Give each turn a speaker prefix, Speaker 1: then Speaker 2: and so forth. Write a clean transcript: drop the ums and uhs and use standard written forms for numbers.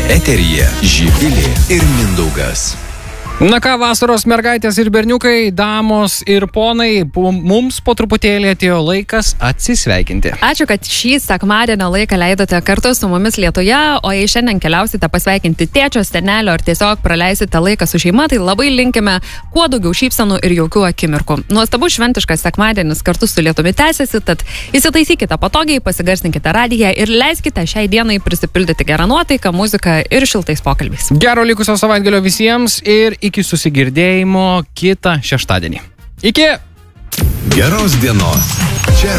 Speaker 1: Eteryje Živilė ir Mindaugas.
Speaker 2: Na ką, vasaros mergaitės ir berniukai, damos ir ponai, mums po truputėlį atėjo laikas atsisveikinti.
Speaker 3: Ačiū, kad šį sekmadienio laiką leidote kartu su mumis Lietuvoje, o jei šiandien keliausite pasveikinti tėčio, senelio ar tiesiog praleisite laiką su šeima, tai labai linkime kuo daugiau šypsenų ir jaukių akimirkų. Nuostabus šventiškas sekmadienis kartu su Lietumi tęsiasi, tad įsitaisykite patogiai, pasigarsinkite radiją ir leiskite šiai dienai prisipildyti gerą nuotaiką, muziką ir šiltais pokalbiais.
Speaker 2: Gero likusio savaitgalio visiems ir iki susigirdėjimo kitą šeštadienį. Iki!
Speaker 1: Geros dienos. Čia